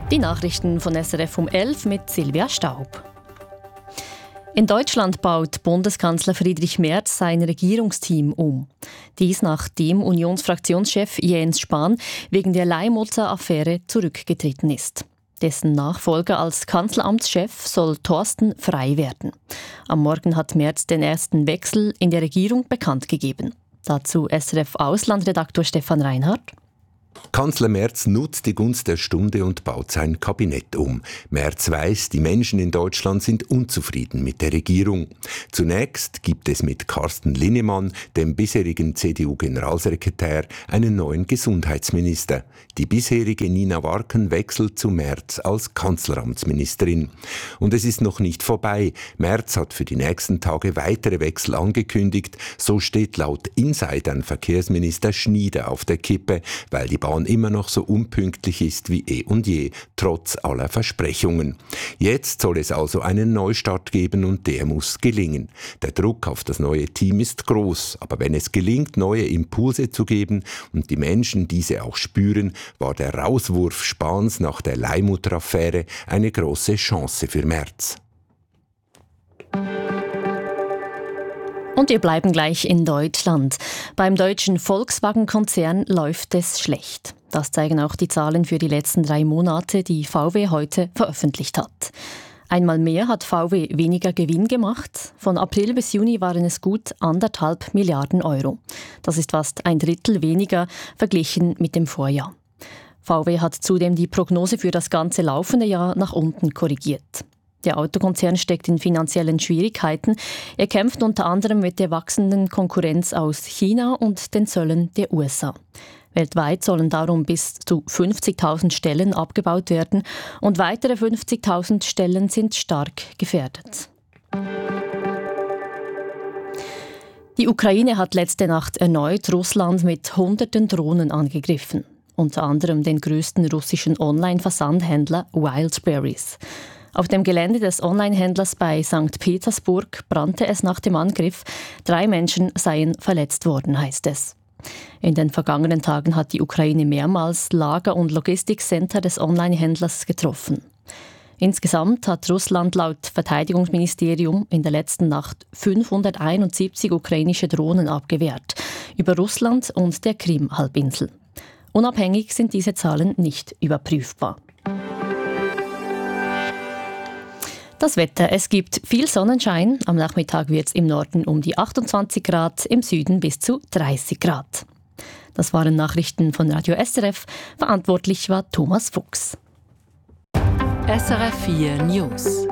Die Nachrichten von SRF um 11 mit Silvia Staub. In Deutschland baut Bundeskanzler Friedrich Merz sein Regierungsteam um. Dies nachdem Unionsfraktionschef Jens Spahn wegen der Leihmutter-Affäre zurückgetreten ist. Dessen Nachfolger als Kanzleramtschef soll Thorsten Frey werden. Am Morgen hat Merz den ersten Wechsel in der Regierung bekannt gegeben. Dazu SRF-Auslandredaktor Stefan Reinhardt. Kanzler Merz nutzt die Gunst der Stunde und baut sein Kabinett um. Merz weiß, die Menschen in Deutschland sind unzufrieden mit der Regierung. Zunächst gibt es mit Carsten Linnemann, dem bisherigen CDU-Generalsekretär, einen neuen Gesundheitsminister. Die bisherige Nina Warken wechselt zu Merz als Kanzleramtsministerin. Und es ist noch nicht vorbei. Merz hat für die nächsten Tage weitere Wechsel angekündigt. So steht laut Insidern Verkehrsminister Schnieder auf der Kippe, weil die Bahn immer noch so unpünktlich ist wie eh und je, trotz aller Versprechungen. Jetzt soll es also einen Neustart geben und der muss gelingen. Der Druck auf das neue Team ist groß, aber wenn es gelingt, neue Impulse zu geben und die Menschen diese auch spüren, war der Rauswurf Spahns nach der Leihmutter-Affäre eine große Chance für Merz. Und wir bleiben gleich in Deutschland. Beim deutschen Volkswagen-Konzern läuft es schlecht. Das zeigen auch die Zahlen für die letzten 3 Monate, die VW heute veröffentlicht hat. Einmal mehr hat VW weniger Gewinn gemacht. Von April bis Juni waren es gut 1,5 Milliarden Euro. Das ist fast 1/3 weniger verglichen mit dem Vorjahr. VW hat zudem die Prognose für das ganze laufende Jahr nach unten korrigiert. Der Autokonzern steckt in finanziellen Schwierigkeiten. Er kämpft unter anderem mit der wachsenden Konkurrenz aus China und den Zöllen der USA. Weltweit sollen darum bis zu 50.000 Stellen abgebaut werden und weitere 50.000 Stellen sind stark gefährdet. Die Ukraine hat letzte Nacht erneut Russland mit Hunderten Drohnen angegriffen. Unter anderem den größten russischen Online-Versandhändler Wildberries. Auf dem Gelände des Online-Händlers bei St. Petersburg brannte es nach dem Angriff. 3 Menschen seien verletzt worden, heißt es. In den vergangenen Tagen hat die Ukraine mehrmals Lager- und Logistikcenter des Online-Händlers getroffen. Insgesamt hat Russland laut Verteidigungsministerium in der letzten Nacht 571 ukrainische Drohnen abgewehrt über Russland und der Krim-Halbinsel. Unabhängig sind diese Zahlen nicht überprüfbar. Das Wetter. Es gibt viel Sonnenschein. Am Nachmittag wird es im Norden um die 28 Grad, im Süden bis zu 30 Grad. Das waren Nachrichten von Radio SRF. Verantwortlich war Thomas Fuchs. SRF 4 News.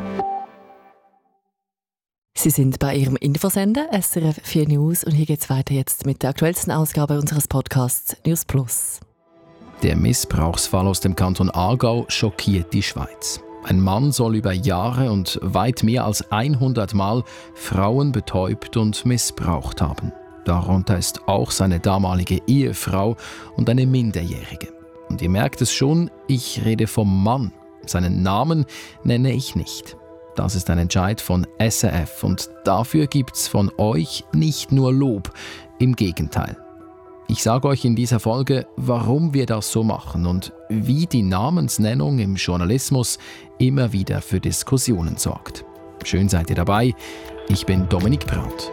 Sie sind bei Ihrem Infosender SRF 4 News und hier geht es weiter jetzt mit der aktuellsten Ausgabe unseres Podcasts News Plus. Der Missbrauchsfall aus dem Kanton Aargau schockiert die Schweiz. Ein Mann soll über Jahre und weit mehr als 100 Mal Frauen betäubt und missbraucht haben. Darunter ist auch seine damalige Ehefrau und eine Minderjährige. Und ihr merkt es schon, ich rede vom Mann. Seinen Namen nenne ich nicht. Das ist ein Entscheid von SRF und dafür gibt's von euch nicht nur Lob, im Gegenteil. Ich sage euch in dieser Folge, warum wir das so machen und wie die Namensnennung im Journalismus immer wieder für Diskussionen sorgt. Schön seid ihr dabei. Ich bin Dominik Brandt.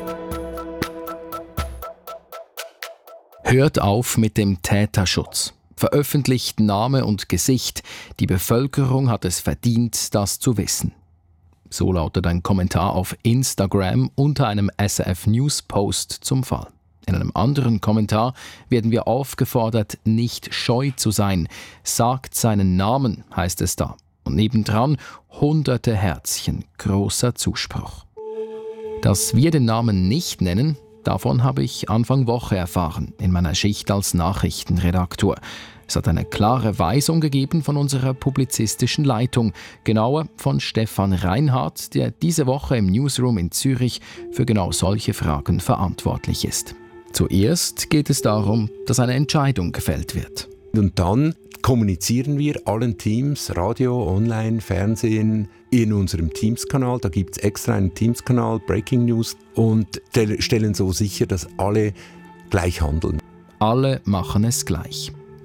Hört auf mit dem Täterschutz. Veröffentlicht Name und Gesicht. Die Bevölkerung hat es verdient, das zu wissen. So lautet ein Kommentar auf Instagram unter einem SRF News Post zum Fall. In einem anderen Kommentar werden wir aufgefordert, nicht scheu zu sein. Sagt seinen Namen, heißt es da. Und nebendran hunderte Herzchen, großer Zuspruch. Dass wir den Namen nicht nennen, davon habe ich Anfang Woche erfahren, in meiner Schicht als Nachrichtenredaktor. Es hat eine klare Weisung gegeben von unserer publizistischen Leitung, genauer von Stefan Reinhardt, der diese Woche im Newsroom in Zürich für genau solche Fragen verantwortlich ist. Zuerst geht es darum, dass eine Entscheidung gefällt wird. Und dann kommunizieren wir allen Teams, Radio, Online, Fernsehen, in unserem Teams-Kanal. Da gibt es extra einen Teams-Kanal, Breaking News, und stellen so sicher, dass alle gleich handeln. Alle machen es gleich.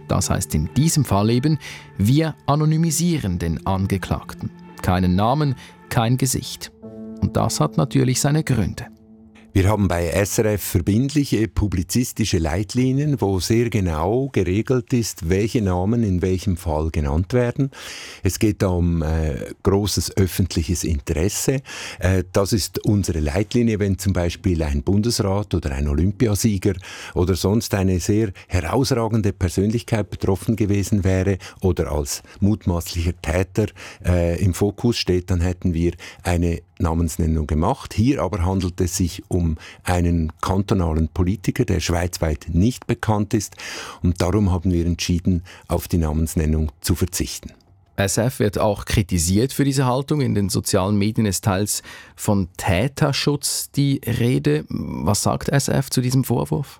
Das heißt in diesem Fall eben, wir anonymisieren den Angeklagten. Keinen Namen, kein Gesicht. Und das hat natürlich seine Gründe. Wir haben bei SRF verbindliche publizistische Leitlinien, wo sehr genau geregelt ist, welche Namen in welchem Fall genannt werden. Es geht da um großes öffentliches Interesse. Das ist unsere Leitlinie, wenn zum Beispiel ein Bundesrat oder ein Olympiasieger oder sonst eine sehr herausragende Persönlichkeit betroffen gewesen wäre oder als mutmaßlicher Täter im Fokus steht, dann hätten wir eine Namensnennung gemacht. Hier aber handelt es sich um einen kantonalen Politiker, der schweizweit nicht bekannt ist, und darum haben wir entschieden, auf die Namensnennung zu verzichten. SRF wird auch kritisiert für diese Haltung. In den sozialen Medien ist teils von Täterschutz die Rede. Was sagt SRF zu diesem Vorwurf?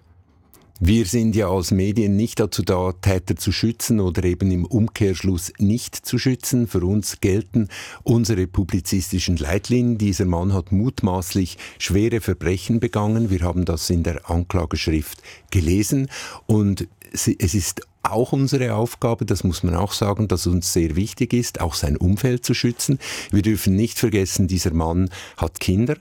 Wir sind ja als Medien nicht dazu da, Täter zu schützen oder eben im Umkehrschluss nicht zu schützen. Für uns gelten unsere publizistischen Leitlinien. Dieser Mann hat mutmaßlich schwere Verbrechen begangen. Wir haben das in der Anklageschrift gelesen und es ist auch unsere Aufgabe, das muss man auch sagen, dass uns sehr wichtig ist, auch sein Umfeld zu schützen. Wir dürfen nicht vergessen, dieser Mann hat Kinder,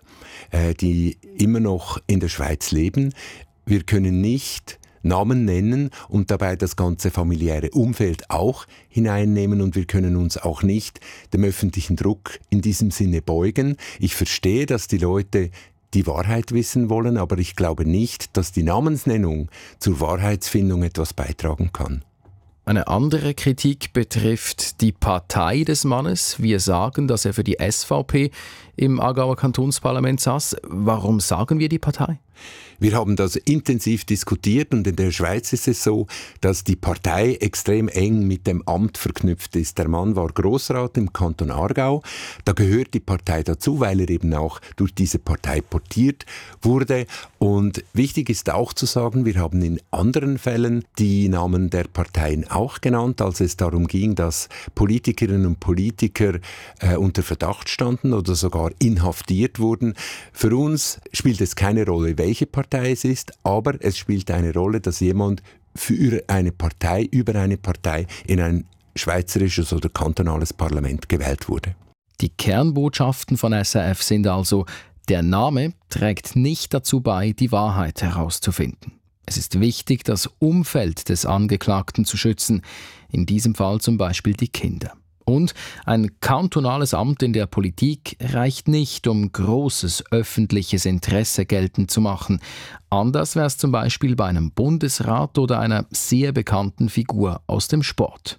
die immer noch in der Schweiz leben. Wir können nicht Namen nennen und dabei das ganze familiäre Umfeld auch hineinnehmen, und wir können uns auch nicht dem öffentlichen Druck in diesem Sinne beugen. Ich verstehe, dass die Leute die Wahrheit wissen wollen, aber ich glaube nicht, dass die Namensnennung zur Wahrheitsfindung etwas beitragen kann. Eine andere Kritik betrifft die Partei des Mannes. Wir sagen, dass er für die SVP im Aargauer Kantonsparlament saß. Warum sagen wir die Partei? Wir haben das intensiv diskutiert, und in der Schweiz ist es so, dass die Partei extrem eng mit dem Amt verknüpft ist. Der Mann war Grossrat im Kanton Aargau. Da gehört die Partei dazu, weil er eben auch durch diese Partei portiert wurde. Und wichtig ist auch zu sagen, wir haben in anderen Fällen die Namen der Parteien auch genannt, als es darum ging, dass Politikerinnen und Politiker unter Verdacht standen oder sogar inhaftiert wurden. Für uns spielt es keine Rolle, welche Partei es ist, aber es spielt eine Rolle, dass jemand für eine Partei, über eine Partei in ein schweizerisches oder kantonales Parlament gewählt wurde. Die Kernbotschaften von SRF sind also: Der Name trägt nicht dazu bei, die Wahrheit herauszufinden. Es ist wichtig, das Umfeld des Angeklagten zu schützen, in diesem Fall zum Beispiel die Kinder. Und ein kantonales Amt in der Politik reicht nicht, um großes öffentliches Interesse geltend zu machen. Anders wäre es zum Beispiel bei einem Bundesrat oder einer sehr bekannten Figur aus dem Sport.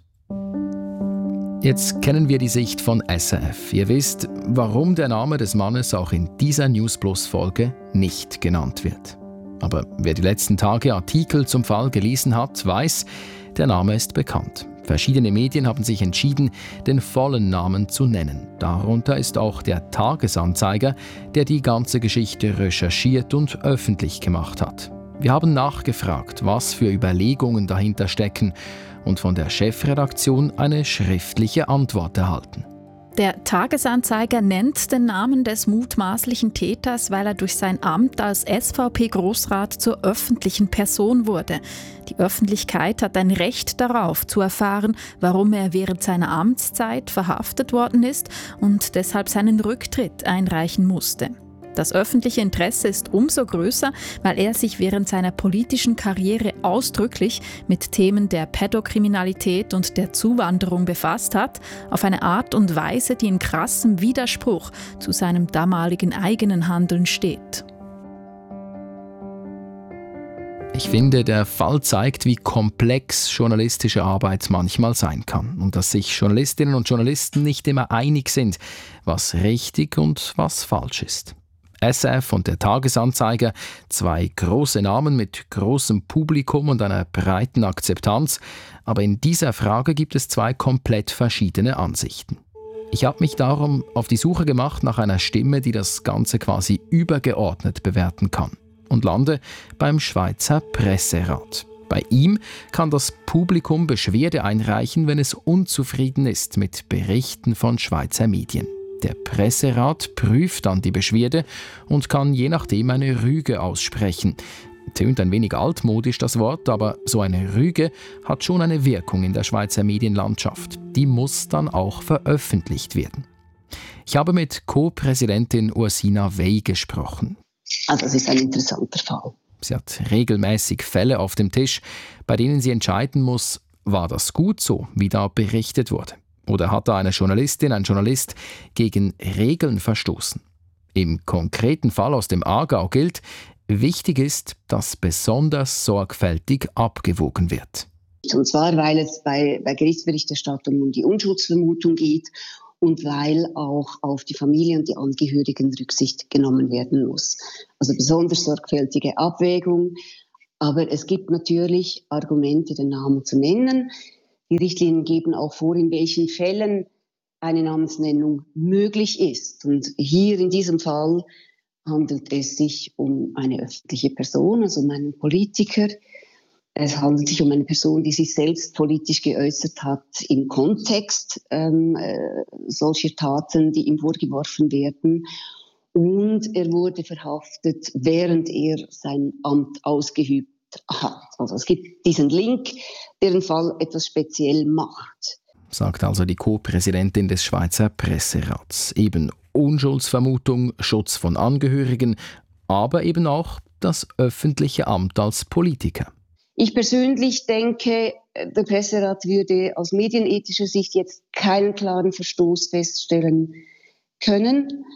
Jetzt kennen wir die Sicht von SRF. Ihr wisst, warum der Name des Mannes auch in dieser News-Plus-Folge nicht genannt wird. Aber wer die letzten Tage Artikel zum Fall gelesen hat, weiß, der Name ist bekannt. Verschiedene Medien haben sich entschieden, den vollen Namen zu nennen. Darunter ist auch der Tagesanzeiger, der die ganze Geschichte recherchiert und öffentlich gemacht hat. Wir haben nachgefragt, was für Überlegungen dahinter stecken, und von der Chefredaktion eine schriftliche Antwort erhalten. Der Tagesanzeiger nennt den Namen des mutmaßlichen Täters, weil er durch sein Amt als SVP-Grossrat zur öffentlichen Person wurde. Die Öffentlichkeit hat ein Recht darauf, zu erfahren, warum er während seiner Amtszeit verhaftet worden ist und deshalb seinen Rücktritt einreichen musste. Das öffentliche Interesse ist umso größer, weil er sich während seiner politischen Karriere ausdrücklich mit Themen der Pädokriminalität und der Zuwanderung befasst hat, auf eine Art und Weise, die in krassem Widerspruch zu seinem damaligen eigenen Handeln steht. Ich finde, der Fall zeigt, wie komplex journalistische Arbeit manchmal sein kann und dass sich Journalistinnen und Journalisten nicht immer einig sind, was richtig und was falsch ist. SRF und der Tagesanzeiger, zwei große Namen mit großem Publikum und einer breiten Akzeptanz, aber in dieser Frage gibt es zwei komplett verschiedene Ansichten. Ich habe mich darum auf die Suche gemacht nach einer Stimme, die das Ganze quasi übergeordnet bewerten kann, und lande beim Schweizer Presserat. Bei ihm kann das Publikum Beschwerde einreichen, wenn es unzufrieden ist mit Berichten von Schweizer Medien. Der Presserat prüft dann die Beschwerde und kann je nachdem eine Rüge aussprechen. Tönt ein wenig altmodisch das Wort, aber so eine Rüge hat schon eine Wirkung in der Schweizer Medienlandschaft. Die muss dann auch veröffentlicht werden. Ich habe mit Co-Präsidentin Ursina Wey gesprochen. Also es ist ein interessanter Fall. Sie hat regelmäßig Fälle auf dem Tisch, bei denen sie entscheiden muss, war das gut so, wie da berichtet wurde? Oder hat da eine Journalistin, ein Journalist gegen Regeln verstoßen? Im konkreten Fall aus dem Aargau gilt, wichtig ist, dass besonders sorgfältig abgewogen wird. Und zwar, weil es bei Gerichtsberichterstattung um die Unschuldsvermutung geht und weil auch auf die Familie und die Angehörigen Rücksicht genommen werden muss. Also besonders sorgfältige Abwägung. Aber es gibt natürlich Argumente, den Namen zu nennen. Die Richtlinien geben auch vor, in welchen Fällen eine Namensnennung möglich ist. Und hier in diesem Fall handelt es sich um eine öffentliche Person, also um einen Politiker. Es handelt sich um eine Person, die sich selbst politisch geäußert hat im Kontext solcher Taten, die ihm vorgeworfen werden. Und er wurde verhaftet, während er sein Amt ausgeübt hat. Also es gibt diesen Link, der den Fall etwas speziell macht. Sagt also die Co-Präsidentin des Schweizer Presserats. Eben Unschuldsvermutung, Schutz von Angehörigen, aber eben auch das öffentliche Amt als Politiker. Ich persönlich denke, der Presserat würde aus medienethischer Sicht jetzt keinen klaren Verstoß feststellen können.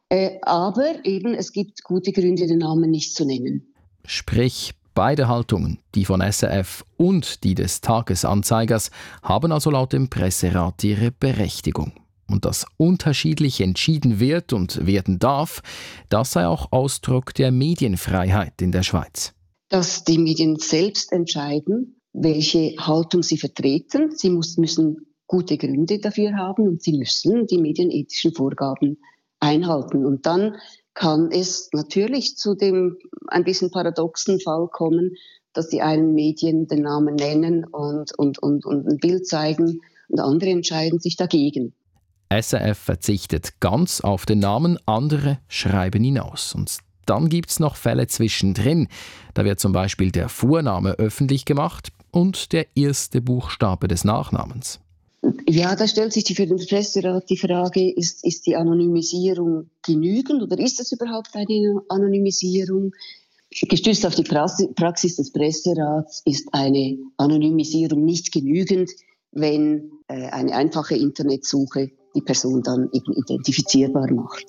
Aber eben, es gibt gute Gründe, den Namen nicht zu nennen. Sprich, beide Haltungen, die von SRF und die des Tagesanzeigers, haben also laut dem Presserat ihre Berechtigung. Und dass unterschiedlich entschieden wird und werden darf, das sei auch Ausdruck der Medienfreiheit in der Schweiz. Dass die Medien selbst entscheiden, welche Haltung sie vertreten. Sie müssen gute Gründe dafür haben und sie müssen die medienethischen Vorgaben einhalten. Und dann kann es natürlich zu dem ein bisschen paradoxen Fall kommen, dass die einen Medien den Namen nennen und ein Bild zeigen und andere entscheiden sich dagegen. SRF verzichtet ganz auf den Namen, andere schreiben ihn aus. Und dann gibt es noch Fälle zwischendrin. Da wird zum Beispiel der Vorname öffentlich gemacht und der erste Buchstabe des Nachnamens. Ja, da stellt sich für den Presserat die Frage, ist die Anonymisierung genügend oder ist es überhaupt eine Anonymisierung? Gestützt auf die Praxis des Presserats ist eine Anonymisierung nicht genügend, wenn eine einfache Internetsuche die Person dann eben identifizierbar macht.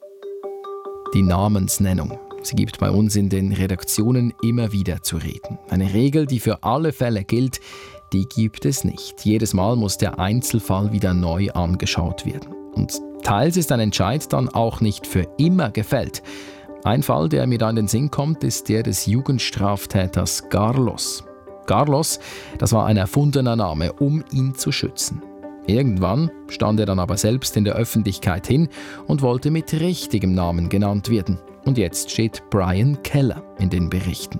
Die Namensnennung. Sie gibt bei uns in den Redaktionen immer wieder zu reden. Eine Regel, die für alle Fälle gilt, die gibt es nicht. Jedes Mal muss der Einzelfall wieder neu angeschaut werden. Und teils ist ein Entscheid dann auch nicht für immer gefällt. Ein Fall, der mir da in den Sinn kommt, ist der des Jugendstraftäters Carlos. Carlos, das war ein erfundener Name, um ihn zu schützen. Irgendwann stand er dann aber selbst in der Öffentlichkeit hin und wollte mit richtigem Namen genannt werden. Und jetzt steht Brian Keller in den Berichten.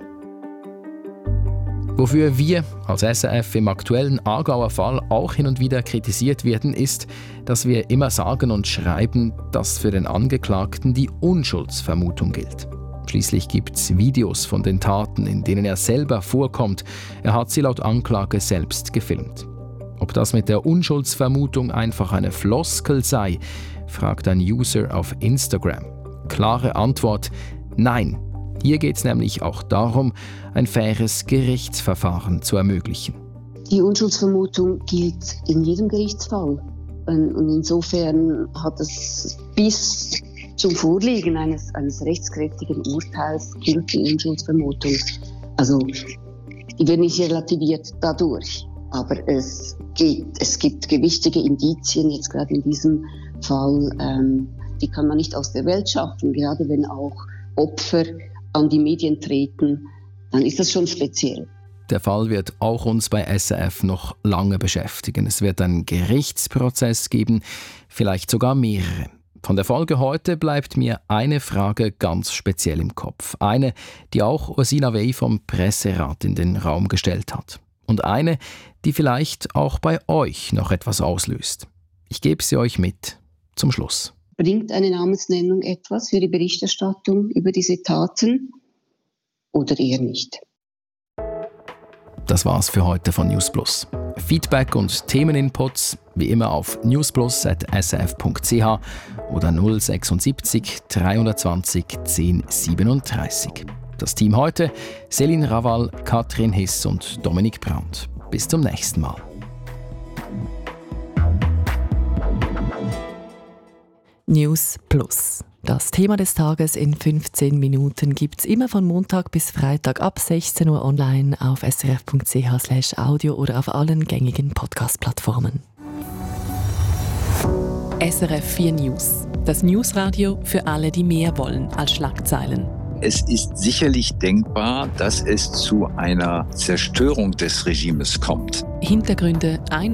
Wofür wir als SRF im aktuellen Aargauer Fall auch hin und wieder kritisiert werden, ist, dass wir immer sagen und schreiben, dass für den Angeklagten die Unschuldsvermutung gilt. Schließlich gibt es Videos von den Taten, in denen er selber vorkommt. Er hat sie laut Anklage selbst gefilmt. Ob das mit der Unschuldsvermutung einfach eine Floskel sei, fragt ein User auf Instagram. Klare Antwort: Nein. Hier geht es nämlich auch darum, ein faires Gerichtsverfahren zu ermöglichen. Die Unschuldsvermutung gilt in jedem Gerichtsfall. Und insofern hat es bis zum Vorliegen eines rechtskräftigen Urteils gilt die Unschuldsvermutung. Also die wird nicht relativiert dadurch. Aber es gibt gewichtige Indizien, jetzt gerade in diesem Fall, die kann man nicht aus der Welt schaffen. Gerade wenn auch Opfer an die Medien treten, dann ist das schon speziell. Der Fall wird auch uns bei SRF noch lange beschäftigen. Es wird einen Gerichtsprozess geben, vielleicht sogar mehrere. Von der Folge heute bleibt mir eine Frage ganz speziell im Kopf. Eine, die auch Ursina Wey vom Presserat in den Raum gestellt hat. Und eine, die vielleicht auch bei euch noch etwas auslöst. Ich gebe sie euch mit zum Schluss. Bringt eine Namensnennung etwas für die Berichterstattung über diese Taten? oder eher nicht. Das war's für heute von Newsplus. Feedback und Themeninputs wie immer auf newsplus@srf.ch oder 076 320 1037. Das Team heute: Céline Raval, Katrin Hiss und Dominik Brandt. Bis zum nächsten Mal. News Plus. Das Thema des Tages in 15 Minuten gibt's immer von Montag bis Freitag ab 16 Uhr online auf srf.ch/audio oder auf allen gängigen Podcast-Plattformen. SRF 4 News. Das Newsradio für alle, die mehr wollen als Schlagzeilen. Es ist sicherlich denkbar, dass es zu einer Zerstörung des Regimes kommt. Hintergründe,